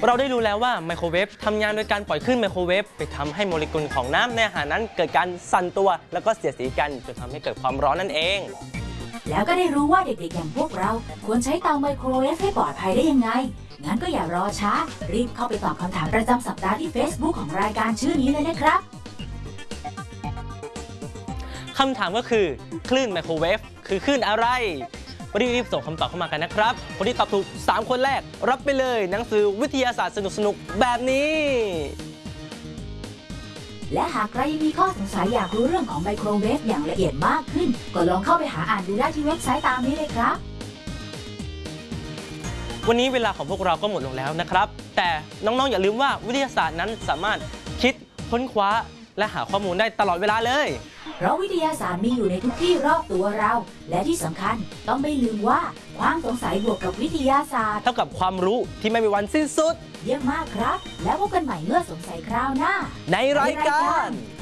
เราได้รู้แล้วว่าไมโครเวฟทำงานโดยการปล่อยคลื่นไมโครเวฟไปทำให้โมเลกุลของน้ำในอาหารนั้นเกิดการสั่นตัวแล้วก็เสียดสีกันจนทำให้เกิดความร้อนนั่นเองแล้วก็ได้รู้ว่าเด็กๆอย่างพวกเราควรใช้เตาไมโครเวฟให้ปลอดภัยได้ยังไงงั้นก็อย่ารอช้ารีบเข้าไปตอบคำถามประจำสัปดาห์ที่ Facebook ของรายการชื่อนี้เลยนะครับคำถามก็คือคลื่นไมโครเวฟคือคลื่นอะไรรีบส่งคำตอบเข้ามากันนะครับคนที่ตอบถูก3คนแรกรับไปเลยหนังสือวิทยาศาสตร์สนุกๆแบบนี้และหากใครยังมีข้อสงสัยอยากรู้เรื่องของไมโครเวฟอย่างละเอียดมากขึ้นก็ลองเข้าไปหาอ่านดูได้ที่เว็บไซต์ตามนี้เลยครับวันนี้เวลาของพวกเราก็หมดลงแล้วนะครับแต่น้องๆอย่าลืมว่าวิทยาศาสตร์นั้นสามารถคิดค้นคว้าและหาข้อมูลได้ตลอดเวลาเลยเพราะวิทยาศาสตร์มีอยู่ในทุกที่รอบตัวเราและที่สำคัญต้องไม่ลืมว่าความสงสัยบวกกับวิทยาศาสตร์เท่ากับความรู้ที่ไม่มีวันสิ้นสุดเยี่ยมมากครับแล้วพบกันใหม่เมื่อสงสัยคราวหน้าในรายการ